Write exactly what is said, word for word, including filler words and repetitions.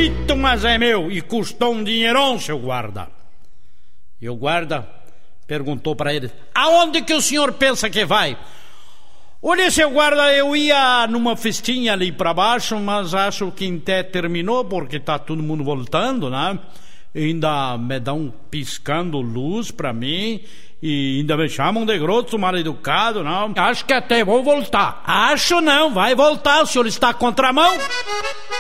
bonito, mas é meu, e custou um dinheirão, seu guarda. E o guarda perguntou para ele: aonde que o senhor pensa que vai? Olha, seu guarda, eu ia numa festinha ali para baixo, mas acho que até terminou, porque tá todo mundo voltando, né? E ainda me dão piscando luz para mim, e ainda me chamam de grosso, mal educado, não? Acho que até vou voltar. Acho não, vai voltar, o senhor está à contramão.